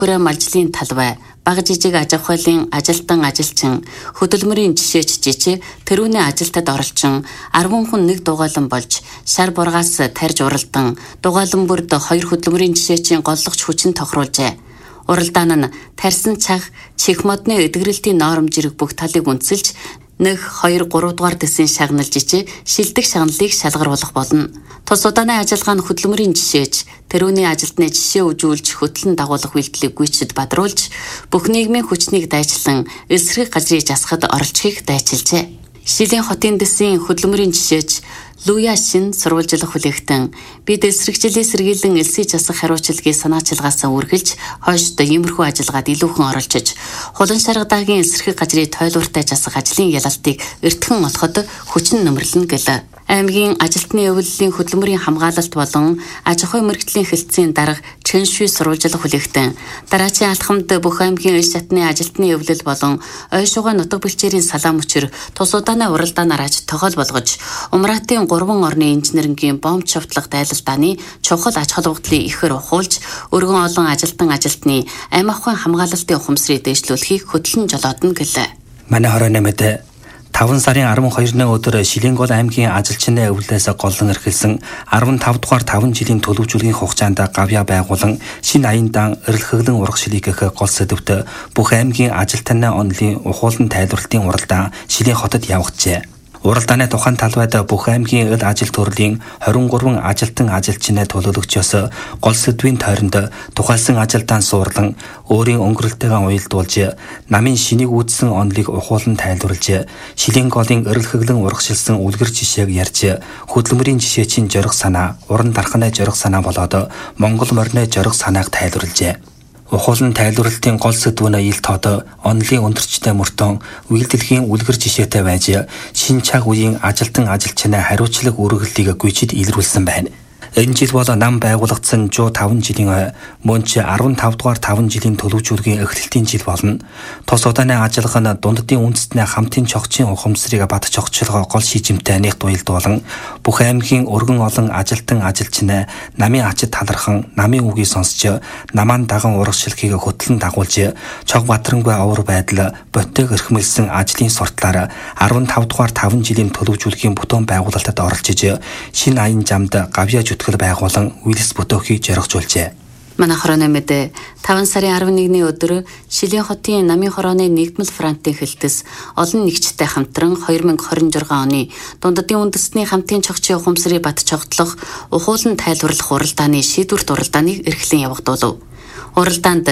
Хүрээ малжлын талбай, бага жижиг аж ахуйлын ажилтан ажилчин, хөдөлмөрийн жишээч жижиг тэрүүний ажилтад оролцсон 10 хүн нэг дугаалan болж шар бургаас тарж уралдан дугаалan бүрд 2 хөдөлмөрийн жишээчийн голлогч хүчин тохируулжээ. Уралдаан нь тарьсан цаг чих модны эдгэрэлтийн ноорм жирэг бүх талыг үндэслэж 1, 2, 3 дугаар дэсийн шагнал жижиг шилдэг шагналыг шалгаруулах болно. Тус удааны ажиллагаа нь хөдөлмөрийн жишээж, тэрүүний ажилтны жишээ үзүүлж хөтлөн дагуулах үйлдэлийг гүйцэд бадруулж, бүх нийгмийн хүчнийг дайчлан эсрэг газрыг засахад оролцохыг дайчилжээ. Шилийн хотын дэсийн хөдөлмөрийн жишээж Луя шин сурвалжлах хүлээгтэн бид эсрэгчлээ сэргийлэн элсий засах хариуцлагыг санаачилгаасаа үргэлж хойшд иймэрхүү ажиллагаад илүүхэн оролцож, хулан шаргадагийн эсрэг газрыг тойлууртай засах ажлын ялалтыг эртхэн олоход хүчин нөмрлөн гэлээ. Аймгийн ажилтны өвлөлийн хөдөлмөрийн хамгаалалт болон аж ахуй мэргэжлийн хэлтсийн дарга Чэншүй сурвалжлах хүлээгтэн дараачийн алхамд бүх аймгийн иш шатны ажилтны өвлөл болон ойшуугай нутаг бэлчээрийн салаам өчр тус удааны уралдаанаар аж тохиол болгож Умратын 3 орны инженерингийн бомб шавтлах дайлалдааны чухал аж холбогдлыг ихээр ухуулж өргөн олон ажилтны амь ахуйн хамгаалалтын ухамсарыг дэвшлүүлэхийг хөтлөн жолоодно гэлээ. Манай 28-д 5 сарын 12-ны өдөр Шилэнгол аймгийн ажилчны өвлөөс голлон эрхэлсэн 15 дугаар 5 жилийн төлөвлөгийн хугацаанд гавьяа байгуулан шинэ аяндаа эрэлхэглэн урагшлыг гэх гол сэдвт бүх аймгийн ажилтны онлын ухуулан тайлбарлалтын уралдаан Шилийн хотод явагджээ. Уралдааны тухайн талбайд бүх аймгийн ил ажил төрлийн 23 ажилтан ажилчны төлөөлөгчөөс гол сэдвийн тойронд тухайлсан ажилдаан суурлан өөрийн өнгөрөлтөйгөө уялдуулж намын шинийг үүдсэн онлыг ухуулан тайлбарлаж Шилэнголын эрэлхэглэн урагшилсан үлгэр жишээг ярьж хөдөлмөрийн жишээчийн зориг санаа, уран дарханы зориг санаа болоод Монгол морины зориг санааг тайлбарлажээ. Ухуулан тайлбарлалтын гол сэдв нь ил тод онлын өндөрчтэй мөртөө үйлдэлхийн үлгэр жишээтэй байж шинэ цаг үеийн ажилтан ажилчны хариуцлага үргэлжлэлийг гүйцэд илрүүлсэн байна. Энэ жил бол нам байгуулагдсан 105 жилийн мөн ч 15 дугаар 5 жилийн төлөвжүүлгийн эхлэлтийн жил болно. Тус удааны ажиллагаа нь дунддын үндэстний хамтын чогчийн ухамсарыг бат чогчлогоо гол шийдэмтэй нэгт уялдуулан бүх аймгийн өргөн олон ажилтан ажилчны намын ачид талархан намын үгийг сонсч намаан даган урагшлахыг хөтлөн дагуулж чог батрангүй авар байдал ботыг эрхмэлсэн ажлын сурталаар 15 дугаар 5 жилийн төлөвжүүлгийн бүтээн байгуулалтад оролцож шинэ аян замд гавьяа байгуулан үйлс бүтөөхийг зоригжуулжээ. Манай 28-д 5 сарын 11-ний өдөр Шилийн хотын намын хорооны нэгдмэл фронтын хэлтэс олон нэгжтэй хамтран 2026 оны дунддын үндэстний хамтын чогчийн ухамсарыг бат чогтлох ухуулан тайлбарлах уралдааны шийдвэрт уралдааныг эрхлэн явагдуулав. Уралдаанд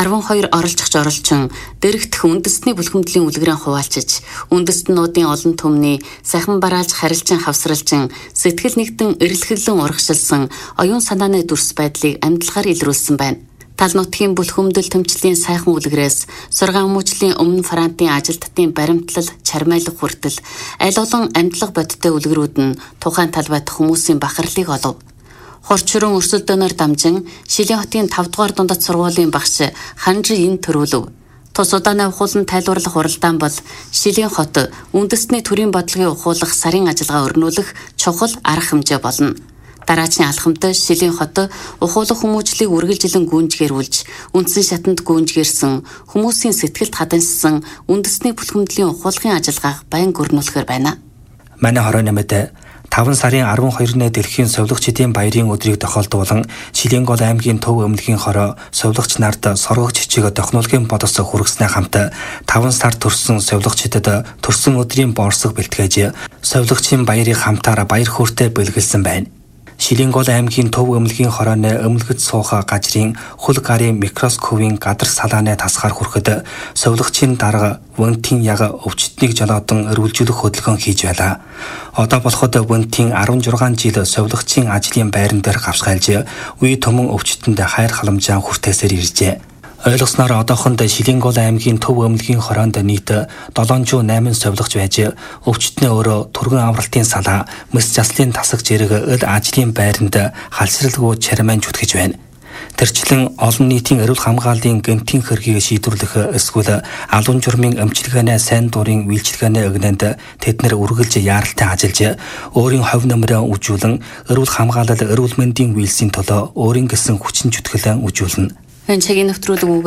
12 оролцогч дэрэгдэх үндэстний бүлхэмдлийн үлгэрийн хуваалцаж, үндэстнүүдийн олон түмний сахин барааж харилцан хавсралчин сэтгэл нэгтэн эрэлхэглэн урагшилсан оюун санааны дүрс байдлыг амьдлагаар илрүүлсэн байна. Тал нутгийн бүлхэмдэл тэмцлийн сайхан үлгэрээс сургаан мужлийн өмнө фронтын ажилтнуудын баримтлал, чармайлах хүртэл аль олон амьдлага бодтой үлгэрүүд нь тухайн талбайд хүмүүсийн бахархлыг олов. Хорчрон өрсөлдөөнөөр дамжин Шилийн хотын 5 дугаар дундад сургуулийн багш Ханжи ин төрүүлв. Тус удааны ухуулан тайлбарлах уралдаан бол Шилийн хот үндэстний төрийн бодлогын ухуулах сарын ажиллагаа өрнүүлэх чухал арга хэмжээ болно. Дараачийн алхамд Шилийн хот ухуулах хүмүүжлийг үргэлжилэн гүйцгээрүүлж, үндсэн шатанд гүйцгээрсэн хүмүүсийн сэтгэлд хаданссан үндэстний бүлхэмдлийн ухуулгын ажиллагааг байн өрнүүлэхээр байна. Манай 28-д 5 сарын 12-ны дэлхийн совилогчдын баярын өдрийг тохиолдуулан Шиленгол аймгийн төв өмнөгийн хороо совилогч нарт соргогч чиг технологийн бодос хүргэснээ хамт 5 сар төрсэн совилогчдод төрсэн өдрийн борсог бэлтгэж совилогчийн баярыг хамтаараа баяр хөөртэй бэлгэлсэн байна. Шиленгол аймгийн төв өмнөгийн хорооны өмнөгд суух газрын хөл гарын микроскопын гадар салааны тасгаар хүрэхэд совилогчийн дарга Вэнтийн яг өвчтнийг жолоодон өргөлжүүлэх хөдөлгөөн хийж байлаа. Одоо болоход Вэнтийн 16 жил совилогчийн ажлын байран дээр гавсгайлж үе төмөн өвчтөнд хайр халамжаа хүртээсээр иржээ. Ойлгосноор одоохонд Шиленгол аймгийн төв өмнөгийн хороонд нийт 708 совилогч байж өвчтний өөрөө түргэн авралтын салаа, мэс заслын тасаг зэрэг ил ажлын байранд халсралгүй чармайн зүтгэж байна. Тэрчлэн олон нийтийн эрүүл хамгааллын гэмтийн хэргийг шийдвэрлэх эсвэл албан журмын эмчилгээний сайн дурын үйлчилгээний өгнөнд тэднэр үргэлж яаралтай ажиллаж өөрийн хувь нэмрээ үжүүлэн эрүүл хамгаалал эрүүл мэндийн үйлсийн төлөө өөрийн гэсэн хүчин чөтгөлөө үжүүлнэ. энэ цагийн нэвтрүүлэг